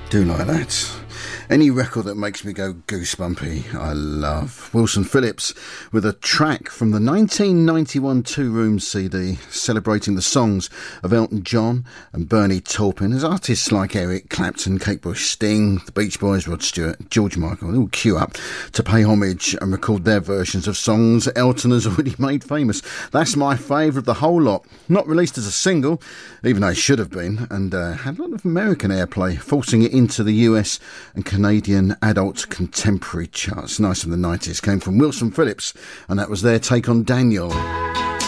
Do like that. Any record that makes me go goosebumpy, I love. Wilson Phillips with a track from the 1991 Two Room CD celebrating the songs of Elton John and Bernie Taupin as artists like Eric Clapton, Kate Bush, Sting, the Beach Boys, Rod Stewart, George Michael, they all queue up to pay homage and record their versions of songs Elton has already made famous. That's my favourite of the whole lot. Not released as a single, even though it should have been, and had a lot of American airplay, forcing it into the US and Canadian adult contemporary charts. Nice from the 90s. Came from Wilson Phillips, and that was their take on Daniel.